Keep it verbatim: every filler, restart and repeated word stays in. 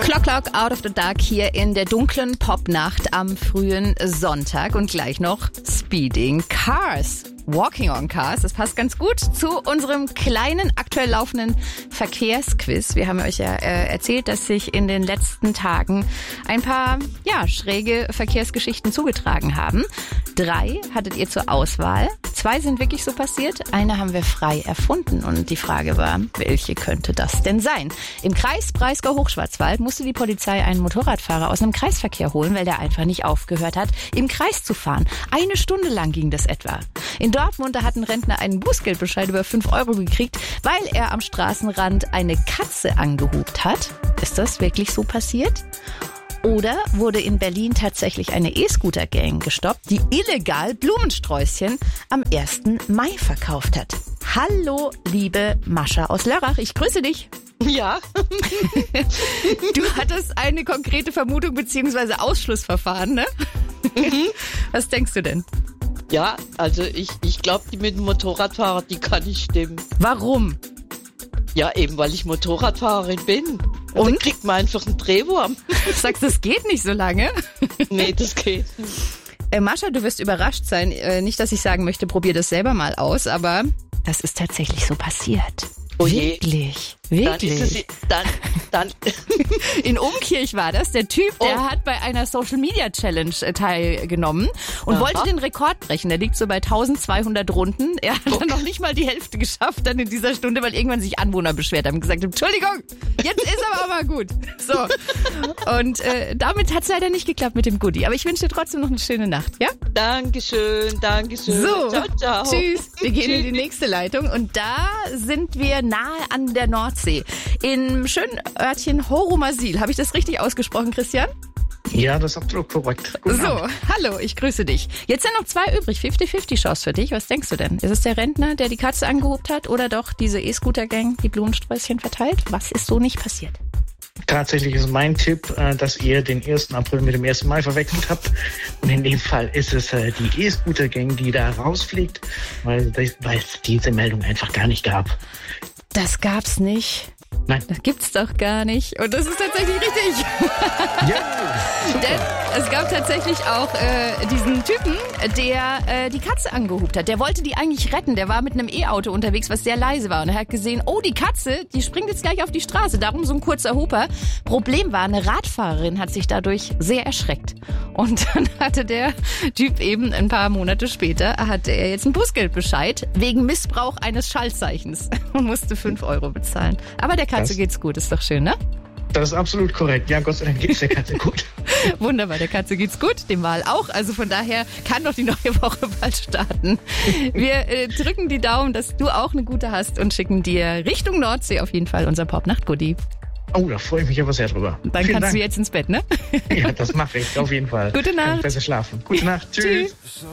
Clock Clock Out of the Dark hier in der dunklen Popnacht am frühen Sonntag und gleich noch Speeding Cars. Walking on Cars, das passt ganz gut zu unserem kleinen, aktuell laufenden Verkehrsquiz. Wir haben euch ja äh, erzählt, dass sich in den letzten Tagen ein paar ja schräge Verkehrsgeschichten zugetragen haben. Drei hattet ihr zur Auswahl. Zwei sind wirklich so passiert. Eine haben wir frei erfunden. Und die Frage war, welche könnte das denn sein? Im Kreis Breisgau-Hochschwarzwald musste die Polizei einen Motorradfahrer aus einem Kreisverkehr holen, weil der einfach nicht aufgehört hat, im Kreis zu fahren. Eine Stunde lang ging das etwa. In Dortmund, da hat ein Rentner einen Bußgeldbescheid über fünf Euro gekriegt, weil er am Straßenrand eine Katze angehupt hat. Ist das wirklich so passiert? Oder wurde in Berlin tatsächlich eine E-Scooter-Gang gestoppt, die illegal Blumensträußchen am ersten Mai verkauft hat? Hallo, liebe Mascha aus Lörrach, ich grüße dich. Ja. Du hattest eine konkrete Vermutung bzw. Ausschlussverfahren, ne? Mhm. Was denkst du denn? Ja, also ich, ich glaube, die mit dem Motorradfahrer, die kann nicht stimmen. Warum? Ja, eben weil ich Motorradfahrerin bin. Und, Und? Dann kriegt man einfach einen Drehwurm. Du sagst, das geht nicht so lange? Nee, das geht nicht. Äh, Mascha, du wirst überrascht sein. Äh, nicht, dass ich sagen möchte, probier das selber mal aus, aber das ist tatsächlich so passiert. Oh je. Wirklich, wirklich. Dann ist es, dann, dann. In Umkirch war das. Der Typ, der Oh. hat bei einer Social-Media-Challenge teilgenommen und Aha. wollte den Rekord brechen. Der liegt so bei tausendzweihundert Runden. Er hat Oh. dann noch nicht mal die Hälfte geschafft dann in dieser Stunde, weil irgendwann sich Anwohner beschwert haben und gesagt haben, Entschuldigung, jetzt ist aber mal gut. So. Und äh, damit hat es leider nicht geklappt mit dem Goodie. Aber ich wünsche dir trotzdem noch eine schöne Nacht, ja? Dankeschön, Dankeschön. So, ciao, ciao. Tschüss. Wir gehen in die Tschüss. nächste Leitung und da sind wir nahe an der Nordsee. Im schönen Örtchen Horumasil. Habe ich das richtig ausgesprochen, Christian? Ja, das ist absolut korrekt. Guten So, Abend. hallo, ich grüße dich. Jetzt sind noch zwei übrig, fünfzig fünfzig Chance für dich. Was denkst du denn? Ist es der Rentner, der die Katze angehobt hat oder doch diese E-Scooter-Gang, die Blumensträußchen verteilt? Was ist so nicht passiert? Tatsächlich ist mein Tipp, äh, dass ihr den ersten April mit dem ersten Mai verwechselt habt. Und in dem Fall ist es äh, die E-Scooter-Gang, die da rausfliegt, weil, weil es diese Meldung einfach gar nicht gab. Das gab's nicht. Nein. Das gibt's doch gar nicht. Und das ist tatsächlich richtig. Ja, Denn es gab tatsächlich auch äh, diesen Typen, der äh, die Katze angehupt hat. Der wollte die eigentlich retten. Der war mit einem E-Auto unterwegs, was sehr leise war. Und er hat gesehen, oh, die Katze, die springt jetzt gleich auf die Straße. Darum so ein kurzer Huper. Problem war, eine Radfahrerin hat sich dadurch sehr erschreckt. Und dann hatte der Typ eben ein paar Monate später, hatte er jetzt einen Bußgeldbescheid wegen Missbrauch eines Schaltzeichens und musste fünf Euro bezahlen. Aber der Katze Was? geht's gut, ist doch schön, ne? das ist absolut korrekt. Ja, Gott sei Dank geht's der Katze gut. Wunderbar, der Katze geht's gut, dem Wal auch. Also von daher kann doch die neue Woche bald starten. Wir äh, drücken die Daumen, dass du auch eine gute hast und schicken dir Richtung Nordsee auf jeden Fall unser Pop-Nacht-Goodie. Oh, da freue ich mich aber sehr drüber. Dann Vielen kannst Dank. du jetzt ins Bett, ne? Ja, das mache ich auf jeden Fall. Gute Nacht. Kann ich besser schlafen. Gute Nacht. Tschüss. Tschüss.